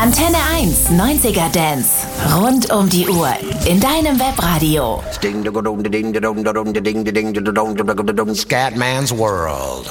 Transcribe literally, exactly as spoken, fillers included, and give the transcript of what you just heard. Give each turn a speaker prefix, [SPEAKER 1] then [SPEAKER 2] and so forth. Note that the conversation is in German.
[SPEAKER 1] Antenne eins, neunziger Dance. Rund um die Uhr. In deinem Webradio.
[SPEAKER 2] Scatman's World.